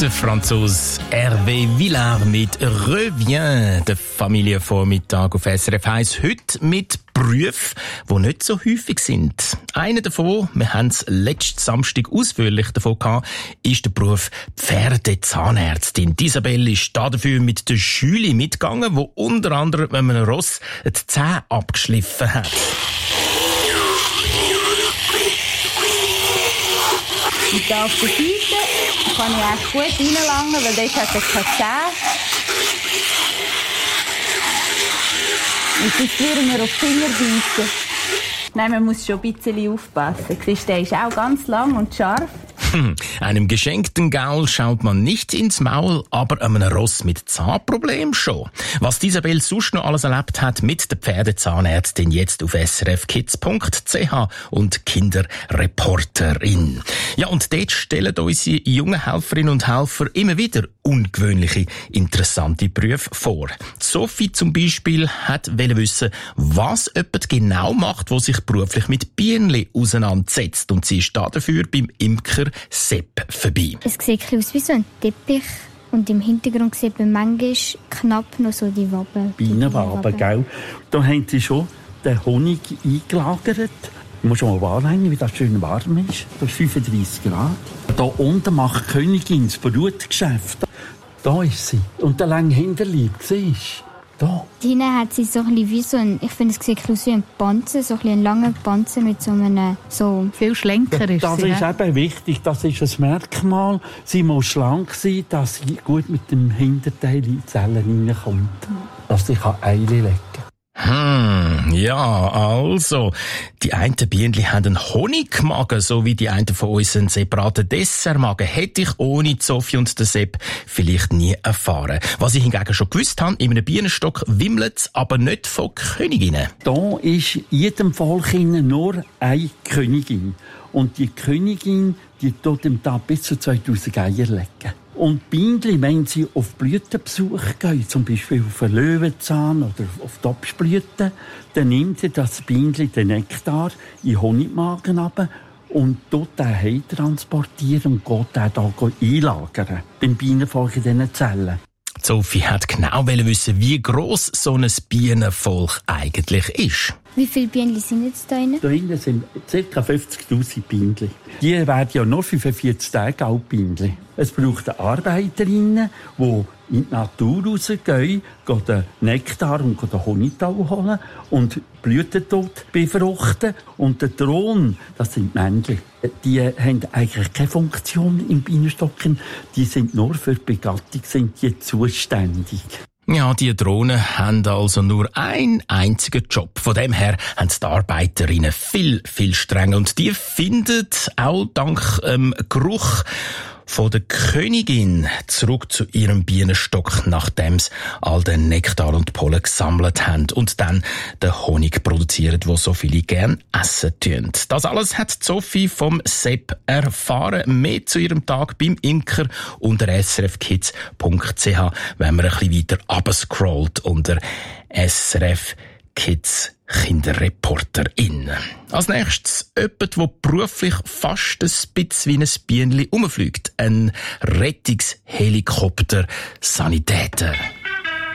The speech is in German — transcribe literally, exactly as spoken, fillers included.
Der Franzose Hervé Villard mit «Revient», der Familienvormittag auf S R F eins. Heute mit Berufen, die nicht so häufig sind. Einer davon, wir haben es letzten Samstag ausführlich davon gehabt, ist der Beruf Pferdezahnärztin. Isabelle ist da dafür mit der Schüli mitgegangen, die unter anderem mit einem Ross die Zähne abgeschliffen hat. Und da auf der Seite kann ich echt gut reinlangen, weil dort hat er keine Zähne. Und sonst würde mir auf die Finger beißen. Nein, man muss schon ein bisschen aufpassen. Siehst, der ist auch ganz lang und scharf. Hm. Einem geschenkten Gaul schaut man nicht ins Maul, aber einem Ross mit Zahnproblem schon. Was Isabelle sonst noch alles erlebt hat mit der Pferdezahnärztin, jetzt auf s r f kids punkt c h und Kinderreporterin. Ja, und dort stellen unsere jungen Helferinnen und Helfer immer wieder ungewöhnliche, interessante Berufe vor. Sophie zum Beispiel hat wollen wissen, was jemand genau macht, wo sich beruflich mit Bienen auseinandersetzt. Und sie ist da dafür beim Imker Sepp vorbei. Es sieht ein aus wie so ein Teppich und im Hintergrund sieht man manchmal knapp noch so die Waben. Bienenwaben, gell? Da haben sie schon den Honig eingelagert. Du musst mal wahrnehmen, wie das schön warm ist. Das ist fünfunddreissig Grad. Da unten macht die Königin das Brutgeschäft. Da ist sie. Und der lange Hinterleib, siehst du? Da. Hinten hat sie so ein bisschen wie so ein, ich finde, es sieht aus wie ein Panzer, so ein, ein langer Panzer mit so einem, so... Viel schlanker ist das sie. Das ist he? eben wichtig, das ist ein Merkmal. Sie muss schlank sein, dass sie gut mit dem Hinterteil in die Zellen reinkommt. Dass sie Eile legen kann. Hm, ja, also, die einen Bienen haben einen Honigmagen, so wie die einen von uns einen separaten Dessertmagen. Hätte ich ohne Sophie und den Sepp vielleicht nie erfahren. Was ich hingegen schon gewusst habe, in einem Bienenstock wimmelt es aber nicht von Königinnen. Da ist in jedem Volk nur eine Königin. Und die Königin, die tut dem Tag bis zu zweitausend Eier legen. Und Bienen, wenn sie auf Blütenbesuch gehen, zum Beispiel auf einen Löwenzahn oder auf die Obstblüten, dann nimmt sie das Bienen den Nektar in den Honigmagen runter und tut den heim transportieren und geht den da einlagern. Beim Bienenvolk in diesen Zellen. Sophie hat genau wissen, wie gross so ein Bienenvolk eigentlich ist. Wie viele Bienen sind jetzt da drin? Da drin sind ca. fünfzigtausend Bienen. Die werden ja nur fünfundvierzig Tage alt, Bienen. Es braucht Arbeiterinnen, die in die Natur rausgehen, den Nektar und den Honigtau holen und Blüten dort befruchten. Und der Thron, das sind Männchen. Die haben eigentlich keine Funktion im Bienenstock. Die sind nur für die Begattung sind die zuständig. Ja, die Drohnen haben also nur einen einzigen Job. Von dem her haben die Arbeiterinnen viel, viel strenger. Und die finden auch dank ähm, Geruch von der Königin zurück zu ihrem Bienenstock, nachdem sie all den Nektar und Pollen gesammelt haben und dann den Honig produzieren, wo so viele gern essen tun. Das alles hat Sophie vom Sepp erfahren. Mehr zu ihrem Tag beim Imker unter s r f kids punkt c h, wenn man ein bisschen weiter runterscrollt unter S R F Kids Kinderreporterin. Als nächstes jemand, der beruflich fast ein bisschen wie ein Bienchen rumfliegt. Ein Rettungshelikopter Sanitäter.